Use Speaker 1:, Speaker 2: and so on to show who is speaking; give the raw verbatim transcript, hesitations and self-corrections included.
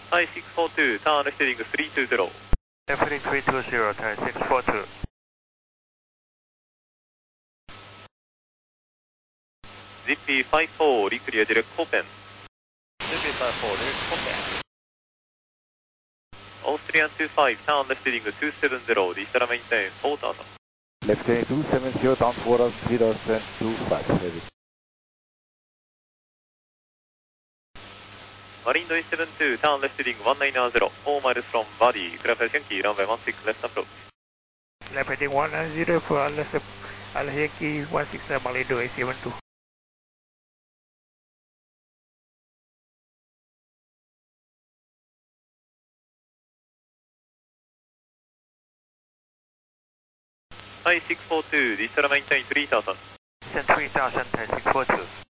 Speaker 1: はい、six four two、ターンレスティングthree two zero。
Speaker 2: F three three two zero, turn six four two。
Speaker 1: ジッピーfive four、リクリアディレクトコーペン。
Speaker 3: ジッピーfive four、ディレクトコーペン。
Speaker 1: オーストリアンtwo five、ターンレスティングtwo seven zero、ディスタラメインテインfour thousand。
Speaker 4: Left heading two seven zero, down four thousand, three thousand two five, heavy。
Speaker 1: マリンド eight seven two、ターンレスティングone nine zero、four miles from body、クラフェルシェンキー、ランウェイone six left approach。
Speaker 2: Left heading one nine zero for Alice Yankee one six Malindo eight seven two。
Speaker 1: はい、six four two、ディスタラメインテインthree thousand。
Speaker 2: Send three thousand, turn six four two。